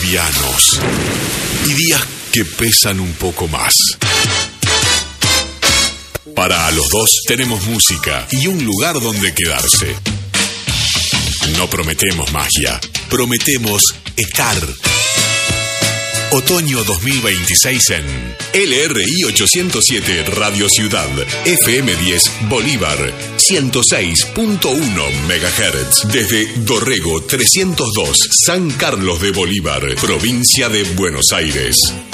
livianos y días que pesan un poco más. Para los dos tenemos música y un lugar donde quedarse. No prometemos magia, prometemos estar. Otoño 2026 en LRI 807 Radio Ciudad, FM 10 Bolívar, 106.1 MHz. Desde Dorrego 302, San Carlos de Bolívar, provincia de Buenos Aires.